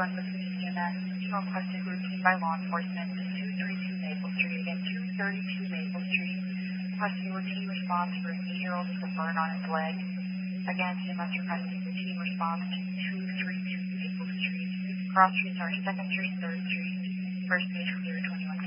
Brunswick CNS, requested routine by law enforcement to 232 Maple Street. Again, 232 Maple Street. Requesting routine response for an 8-year-old with a burn on his leg. Again, CMS requesting routine response to 232 Maple Street. Cross streets are 2nd Street, 3rd Street. First page clear 21.